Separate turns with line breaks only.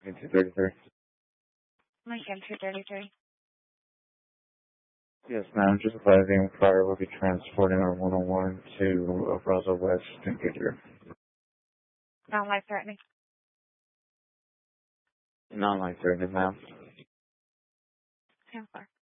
233.
Lincoln 233.
Yes, ma'am. Just advising fire will be transporting our 101 to Roswell West and Goodyear.
Non-life threatening.
Non-life threatening, ma'am.
10-4.